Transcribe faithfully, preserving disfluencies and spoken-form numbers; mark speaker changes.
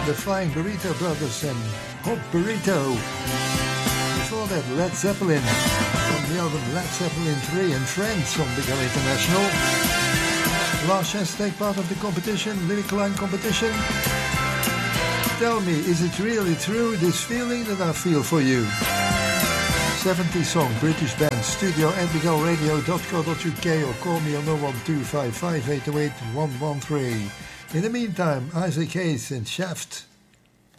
Speaker 1: the Flying Burrito Brothers and Hot Burrito. Before that, Led Zeppelin from the album Led Zeppelin three and Friends on Big L International. Last chance to take part of the competition, Lyric Line competition. Tell me, is it really true, this feeling that I feel for you? seventy song, British band, studio at big l radio dot co dot u k or call me on oh one two five five eight oh eight one one three. In the meantime, Isaac Hayes and Shaft.